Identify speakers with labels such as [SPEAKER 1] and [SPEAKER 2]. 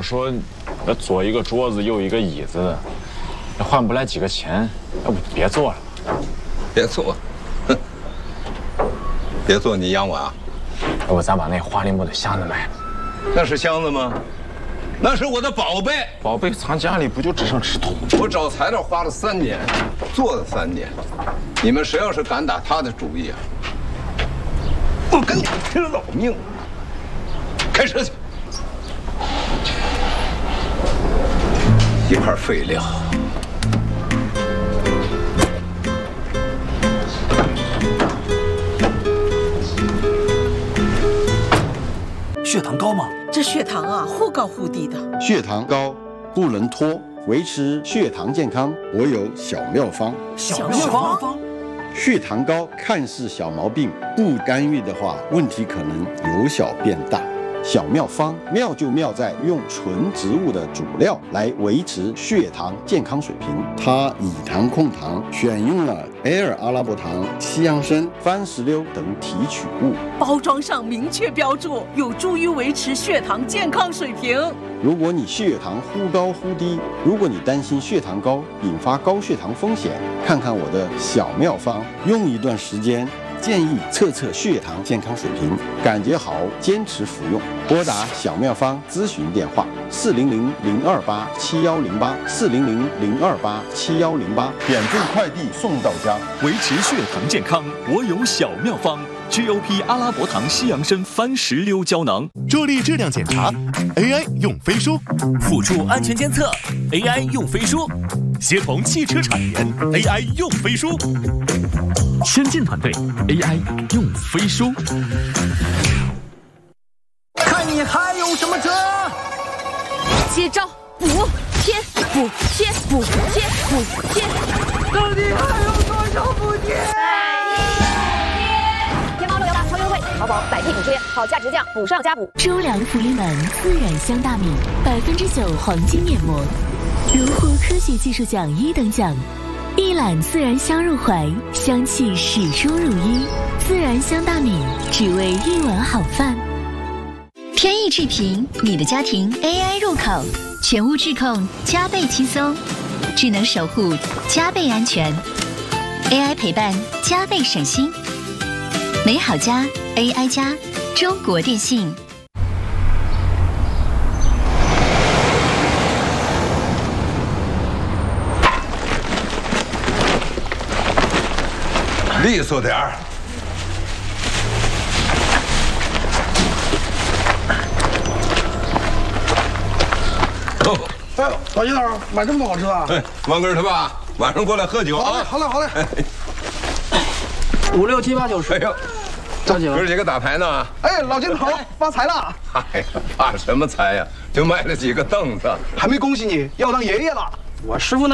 [SPEAKER 1] 说要左一个桌子，右一个椅子，也换不来几个钱，要不别做了。
[SPEAKER 2] 别做，哼，别做，你养我啊？
[SPEAKER 1] 要不咱把那花梨木的箱子卖了？
[SPEAKER 2] 那是箱子吗？那是我的宝贝。
[SPEAKER 1] 宝贝藏家里不就只剩吃土？
[SPEAKER 2] 我找材料花了3年，做了3年。你们谁要是敢打他的主意啊，我跟你们拼了老命！开车去。一块废料。
[SPEAKER 3] 血糖高吗？
[SPEAKER 4] 这血糖啊，忽高忽低的。
[SPEAKER 5] 血糖高不能拖，维持血糖健康，我有小妙方。
[SPEAKER 3] 小妙方。
[SPEAKER 5] 血糖高看似小毛病，不干预的话，问题可能由小变大。小妙方妙就妙在用纯植物的主料来维持血糖健康水平。它以糖控糖，选用了 L 阿拉伯糖、西洋参、番石榴等提取物。
[SPEAKER 4] 包装上明确标注，有助于维持血糖健康水平。
[SPEAKER 5] 如果你血糖忽高忽低，如果你担心血糖高引发高血糖风险，看看我的小妙方，用一段时间。建议测血糖健康水平，感觉好坚持服用。拨打小妙方咨询电话400-028-7108，400-028-7108，免费快递送到家。
[SPEAKER 3] 维持血糖健康，我有小妙方。GOP 阿拉伯糖西洋参番石榴胶囊，
[SPEAKER 6] 助力质量检查 ，AI 用飞书；
[SPEAKER 3] 辅助安全监测 ，AI 用飞书；
[SPEAKER 6] 协同汽车产研 ，AI 用飞书。
[SPEAKER 3] 先进团队 AI 用飞书。
[SPEAKER 7] 看你还有什么辙？
[SPEAKER 8] 接招，补贴，补贴，补贴，补贴。
[SPEAKER 7] 到底还有多少补贴？
[SPEAKER 8] 天猫618超优惠，淘宝百亿补贴，好价直降，补上加补。
[SPEAKER 9] 周良福利满自然香大米9%黄金面膜，荣获科学技术奖1等奖。一揽自然香入怀，香气始终如一。自然香大米，只为一碗好饭。
[SPEAKER 10] 天意智频，你的家庭 AI 入口，全屋智控，加倍轻松，智能守护，加倍安全 ，AI 陪伴，加倍省心。美好家 AI 家，中国电信。
[SPEAKER 2] 利索点儿。哦，
[SPEAKER 11] 哎呦，老金头买这么多好吃的？
[SPEAKER 2] 哎，王根他爸晚上过来喝酒啊！
[SPEAKER 11] 好嘞，好嘞。5、6、7、8、9、10。哎呦，
[SPEAKER 2] 哥儿几个打牌呢？
[SPEAKER 11] 哎，老金头发财了！
[SPEAKER 2] 哎呀，发什么财呀？就卖了几个凳子，
[SPEAKER 11] 还没恭喜你要当爷爷了。我师傅那。